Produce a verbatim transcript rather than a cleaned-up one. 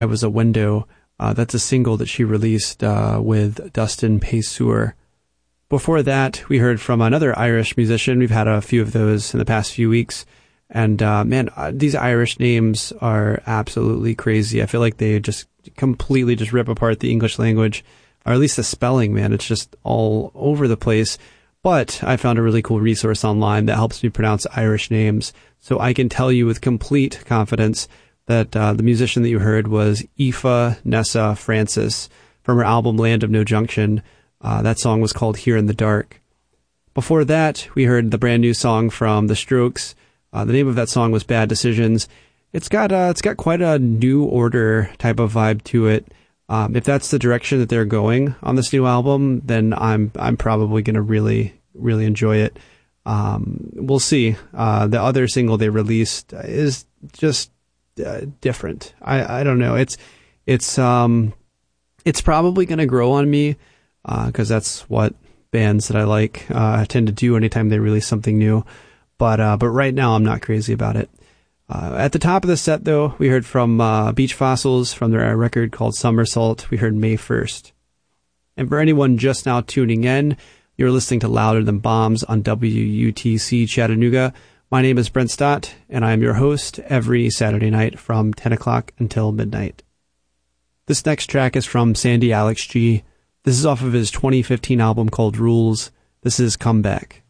It was a window. Uh, that's a single that she released uh, with Dustin Payseur. Before that, we heard from another Irish musician. We've had a few of those in the past few weeks. And uh, man, uh, these Irish names are absolutely crazy. I feel like they just completely just rip apart the English language, or at least the spelling, man. It's just all over the place. But I found a really cool resource online that helps me pronounce Irish names. So I can tell you with complete confidence that uh, the musician that you heard was Aoife Nessa Francis from her album Land of No Junction. Uh, that song was called Here in the Dark. Before that, we heard the brand new song from The Strokes. Uh, the name of that song was Bad Decisions. It's got uh, it's got quite a New Order type of vibe to it. Um, if that's the direction that they're going on this new album, then I'm I'm probably going to really, really enjoy it. Um, we'll see. Uh, the other single they released is just uh, different. I, I don't know. It's it's um it's probably going to grow on me because uh, that's what bands that I like uh, tend to do anytime they release something new. But uh, but right now I'm not crazy about it. Uh, at the top of the set, though, we heard from uh, Beach Fossils from their record called Somersault. We heard May first. And for anyone just now tuning in, you're listening to Louder Than Bombs on W U T C Chattanooga. My name is Brent Stott, and I am your host every Saturday night from ten o'clock until midnight. This next track is from Sandy Alex G. This is off of his twenty fifteen album called Rules. This is Come Back.